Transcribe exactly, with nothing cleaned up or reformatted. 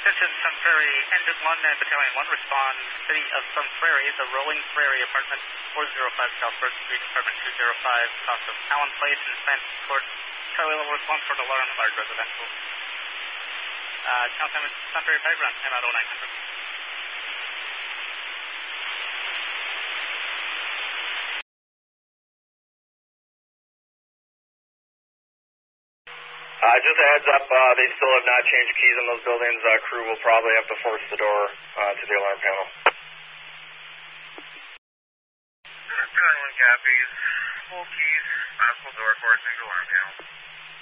Attention, Sun Prairie, Engine one and Battalion one, respond City of Sun Prairie, the Rolling Prairie, Apartment four oh five South First Street, Apartment two oh five, south of Allen Place, in Spanish Court. Charlie level response for an alarm, large residential. Uh, count time is Sun Prairie five, run, M out oh nine hundred. Uh, just a heads up, uh, they still have not changed keys in those buildings. Uh, crew will probably have to force the door uh, to the alarm panel. Battalion one copies. Full keys, possible door forcing to alarm panel.